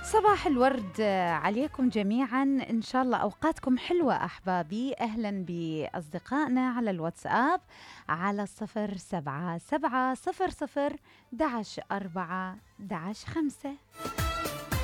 صباح الورد عليكم جميعا، إن شاء الله أوقاتكم حلوة أحبابي. أهلا بأصدقائنا على الواتساب على 0770 00 11 4 11 5.